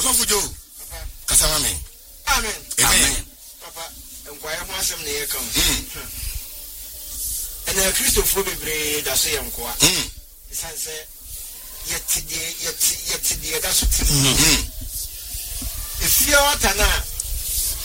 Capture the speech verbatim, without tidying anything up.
Okofu Joe. Kasama me. Amen. Amen. Papa, enquire ho asem na ye kan. Ena Christopher bebre da so ye nkoa. Mm. Sanse yetide yeti yetide da so ti. Mm. If you are tana